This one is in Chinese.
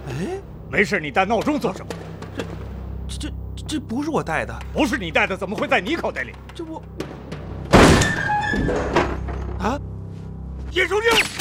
哎， 没事，你带闹钟做什么？ 这不是我带的， 不是你带的，怎么会在你口袋里？ 这我啊， 叶守敬。